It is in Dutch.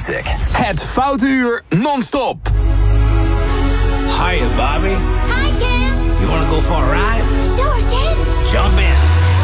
Music. Het Foute Uur non-stop. Hiya, Bobby. Hi, Ken. You wanna go for a ride? Sure, Ken. Jump in.